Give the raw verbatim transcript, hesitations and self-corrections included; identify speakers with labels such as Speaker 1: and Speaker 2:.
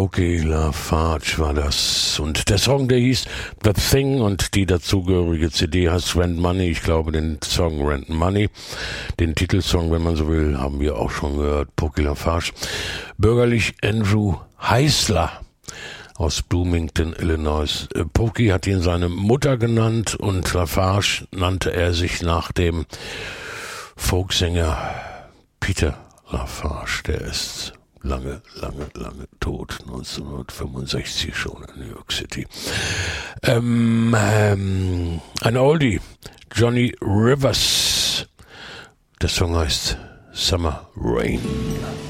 Speaker 1: Pookie Lafarge war das. Und der Song, der hieß The Thing und die dazugehörige C D heißt Rent Money. Ich glaube, den Song Rent Money, den Titelsong, wenn man so will, haben wir auch schon gehört. Pookie Lafarge. Bürgerlich Andrew Heisler aus Bloomington, Illinois. Pookie hat ihn seine Mutter genannt und Lafarge nannte er sich nach dem Folksänger Peter Lafarge. Der ist lange, lange, lange tot. neunzehnhundertfünfundsechzig schon in New York City. Ähm, ähm, ein Oldie. Johnny Rivers. Der Song heißt Summer Rain.